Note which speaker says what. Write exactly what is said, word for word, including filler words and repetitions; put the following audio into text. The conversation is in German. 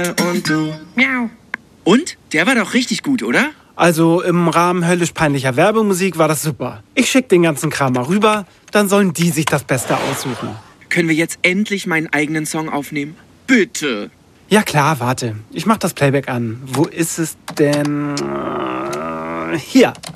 Speaker 1: Und du. Miau. Und? Der war doch richtig gut, oder?
Speaker 2: Also im Rahmen höllisch peinlicher Werbemusik war das super. Ich schick den ganzen Kram mal rüber, dann sollen die sich das Beste aussuchen.
Speaker 1: Können wir jetzt endlich meinen eigenen Song aufnehmen? Bitte.
Speaker 2: Ja klar, warte. Ich mach das Playback an. Wo ist es denn? Hier.